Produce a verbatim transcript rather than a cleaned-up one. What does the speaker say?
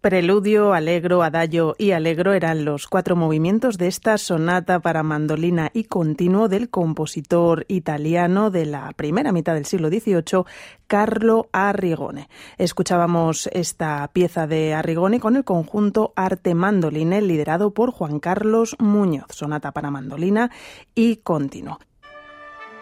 Preludio, allegro, adagio y allegro eran los cuatro movimientos de esta sonata para mandolina y continuo del compositor italiano de la primera mitad del siglo dieciocho, Carlo Arrigoni. Escuchábamos esta pieza de Arrigoni con el conjunto Arte Mandoline liderado por Juan Carlos Muñoz, sonata para mandolina y continuo.